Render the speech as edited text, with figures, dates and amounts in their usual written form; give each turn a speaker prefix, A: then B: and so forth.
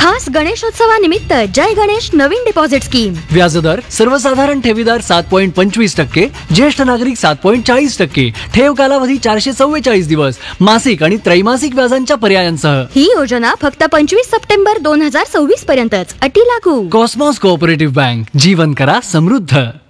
A: खास गणेशोत्सवानिमित्त जय गणेश नवीन deposit scheme.
B: व्याजदर सर्वसाधारण ठेवीदार 7.25%, ज्येष्ठ नागरिक 7.40%, ठेव कालावधी 444 दिवस, मासिक आणि त्रैमासिक व्याजांच्या पर्यायांसह.
A: ही योजना फक्त 25 सप्टेंबर 2026 पर्यंतच. अटी लागू.
B: कॉस्मॉस कोऑपरेटिव्ह बँक, जीवन करा समृद्ध.